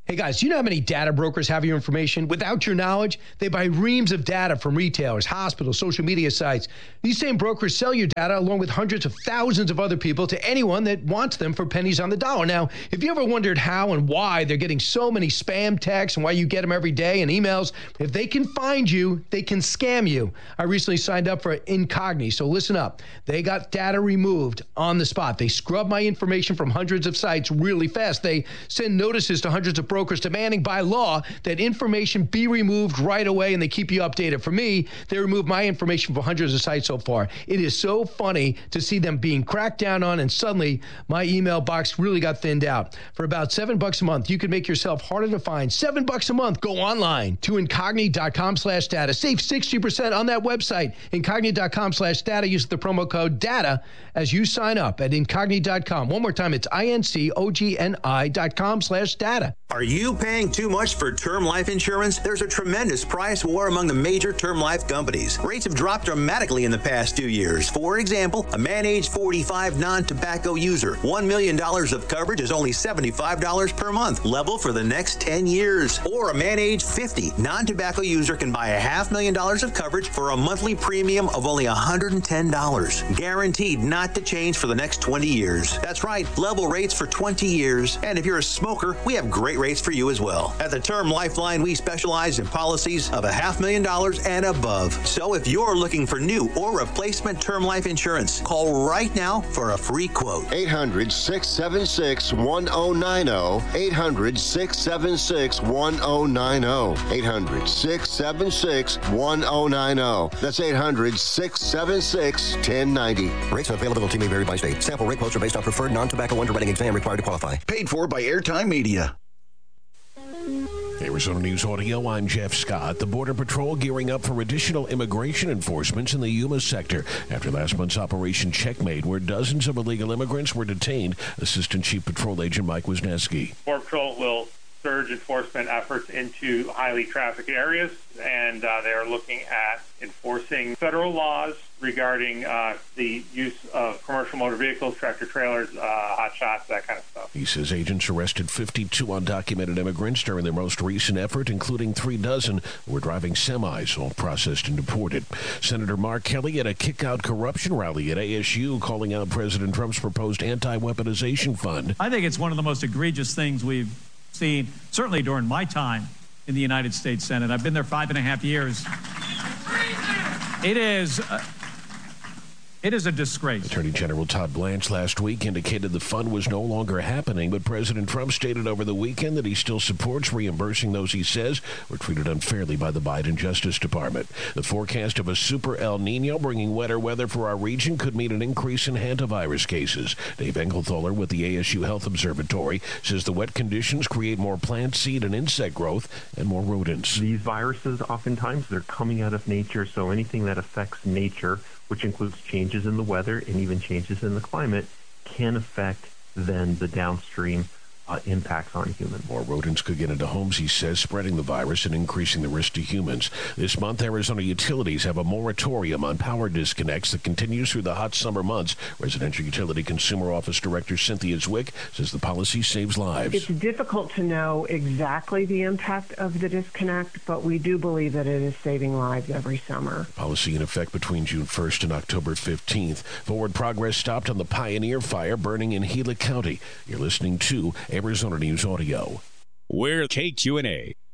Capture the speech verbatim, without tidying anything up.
Hey guys, do you know how many data brokers have your information? Without your knowledge, they buy reams of data from retailers, hospitals, social media sites. These same brokers sell your data along with hundreds of thousands of other people to anyone that wants them for pennies on the dollar. Now, if you ever wondered how and why they're getting so many spam texts and why you get them every day and emails, if they can find you, they can scam you. I recently signed up for Incogni, so listen up. They got data removed on the spot. They scrub my information from hundreds of sites really fast. They send notices to hundreds of brokers demanding by law that information be removed right away, and they keep you updated. For me, they removed my information from hundreds of sites so far. It is so funny to see them being cracked down on, and suddenly my email box really got thinned out. For about seven bucks a month, you can make yourself harder to find. Seven bucks a month. Go online to incogni.com slash data. Save sixty percent on that website. Incogni.com slash data. Use the promo code DATA as you sign up at incogni dot com. One more time, it's I-N-C-O-G-N-I dot com slash data. Are you paying too much for term life insurance? There's a tremendous price war among the major term life companies. Rates have dropped dramatically in the past two years. For example, a man age forty-five non-tobacco user, one million dollars of coverage is only seventy-five dollars per month, level for the next ten years. Or a man age fifty non-tobacco user can buy a half million dollars of coverage for a monthly premium of only one hundred ten dollars. Guaranteed not to change for the next twenty years. That's right, level rates for twenty years. And if you're a smoker, we have great rates for you as well. At the Term Lifeline, we specialize in policies of a half million dollars and above. So if you're looking for new or replacement term life insurance, call right now for a free quote. eight hundred, six seven six, one oh nine oh. eight hundred, six seven six, one oh nine oh. eight hundred, six seven six, one oh nine oh. That's eight hundred, six seven six, one oh nine oh. Rates and availability may vary by state. Sample rate quotes are based on preferred non-tobacco underwriting exam required to qualify. Paid for by Airtime Media. Arizona News Audio, I'm Jeff Scott. The Border Patrol gearing up for additional immigration enforcements in the Yuma sector after last month's Operation Checkmate, where dozens of illegal immigrants were detained. Assistant Chief Patrol Agent Mike Wisniewski. Border Patrol will surge enforcement efforts into highly trafficked areas, and uh, they are looking at enforcing federal laws regarding uh, the use of commercial motor vehicles, tractor trailers, uh, hot shots, that kind of stuff. He says agents arrested fifty-two undocumented immigrants during their most recent effort, including three dozen who were driving semis, all processed and deported. Senator Mark Kelly at a kick-out corruption rally at A S U, calling out President Trump's proposed anti-weaponization fund. I think it's one of the most egregious things we've seen, certainly during my time in the United States Senate. I've been there five and a half years. It is... Uh, It is a disgrace. Attorney General Todd Blanche last week indicated the fund was no longer happening, but President Trump stated over the weekend that he still supports reimbursing those he says were treated unfairly by the Biden Justice Department. The forecast of a super El Nino bringing wetter weather for our region could mean an increase in hantavirus cases. Dave Engelthaler with the A S U Health Observatory says the wet conditions create more plant, seed, and insect growth and more rodents. These viruses, oftentimes, they're coming out of nature, so anything that affects nature, which includes changes in the weather and even changes in the climate, can affect then the downstream uh, impacts on humans. More rodents could get into homes, he says, spreading the virus and increasing the risk to humans. This month, Arizona utilities have a moratorium on power disconnects that continues through the hot summer months. Residential Utility Consumer Office Director Cynthia Zwick says the policy saves lives. It's difficult to know exactly the impact of the disconnect, but we do believe that it is saving lives every summer. Policy in effect between June first and October fifteenth. Forward progress stopped on the Pioneer Fire burning in Gila County. You're listening to Arizona News Audio. We're K Q and A.